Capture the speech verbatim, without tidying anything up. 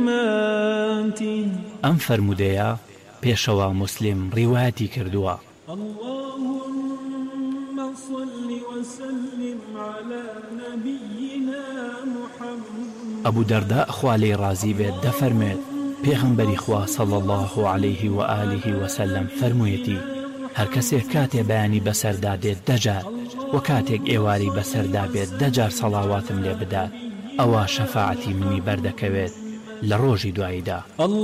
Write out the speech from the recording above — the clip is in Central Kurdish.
ئەم فەرمودەیە پێشەوە موسلیم ڕیوایەتی کردووە. اللهم صل وسلم على نبينا محمد. ئەبوو دەردە خوا لێی ڕازی بێت دەفەرمێت پێغەمبەری خوا صلی الله عليه و آله وسلم فەرموویەتی هەر کەسێک کاتێ بەیانی بەسەردا دێت دەجار و کاتێک ئێواری بەسەردا بێت دەجار سەڵاواتم لێ بدات ئەوە شەفاعەتی منی بەردەکەوێت لە ڕۆژی دواییدا.